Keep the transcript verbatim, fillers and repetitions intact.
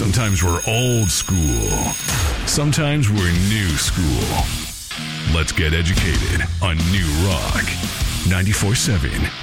Sometimes we're old school. Sometimes we're new school. Let's get educated on New Rock ninety-four point seven